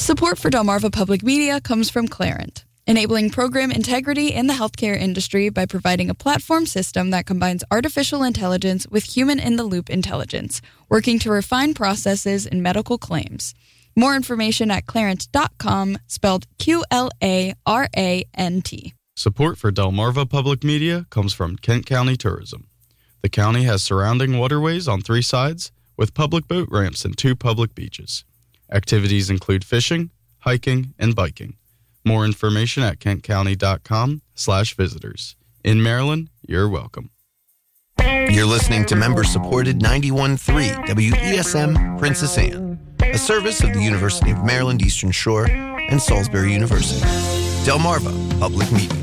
Support for Delmarva Public Media comes from Clarent, enabling program integrity in the healthcare industry by providing a platform system that combines artificial intelligence with human-in-the-loop intelligence, working to refine processes in medical claims. More information at clarent.com, spelled Qlarant. Support for Delmarva Public Media comes from Kent County Tourism. The county has surrounding waterways on 3 sides, with public boat ramps and 2 public beaches. Activities include fishing, hiking, and biking. More information at kentcounty.com/visitors. In Maryland, you're welcome. You're listening to member-supported 91.3 WESM Princess Anne, a service of the University of Maryland Eastern Shore and Salisbury University. Delmarva Public Media.